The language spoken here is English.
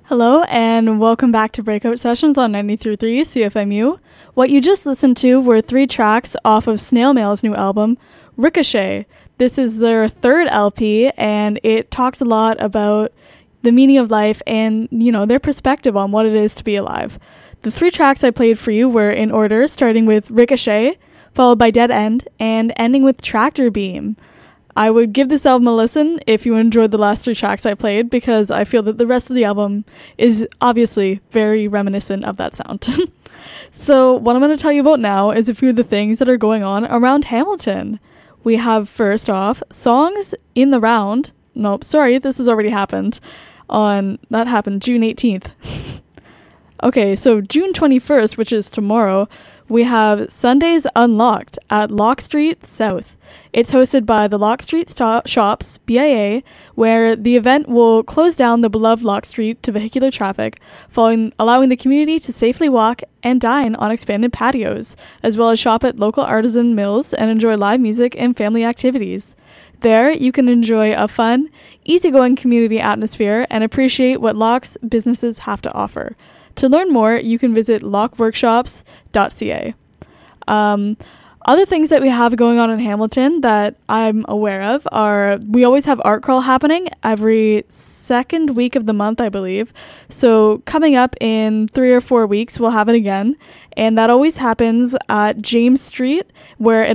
Hello, and welcome back to Breakout Sessions on 93.3 CFMU. What you just listened to were 3 tracks off of Snail Mail's new album, Ricochet. This is their 3rd LP, and it talks a lot about the meaning of life and, their perspective on what it is to be alive. The 3 tracks I played for you were in order, starting with Ricochet, followed by Dead End, and ending with Tractor Beam. I would give this album a listen if you enjoyed the last 3 tracks I played, because I feel that the rest of the album is obviously very reminiscent of that sound. So what I'm going to tell you about now is a few of the things that are going on around Hamilton. We have, first off, Songs in the Round. Nope, sorry, this has already happened. That happened June 18th. Okay, so June 21st, which is tomorrow, we have Sundays Unlocked at Lock Street South. It's hosted by the Lock Street Shops, BIA, where the event will close down the beloved Lock Street to vehicular traffic, allowing the community to safely walk and dine on expanded patios, as well as shop at local artisan mills and enjoy live music and family activities. There, you can enjoy a fun, easygoing community atmosphere and appreciate what Lock's businesses have to offer. To learn more, you can visit lockworkshops.ca. Other things that we have going on in Hamilton that I'm aware of are, we always have Art Crawl happening every second week of the month, I believe. So coming up in 3 or 4 weeks, we'll have it again. And that always happens at James Street, where it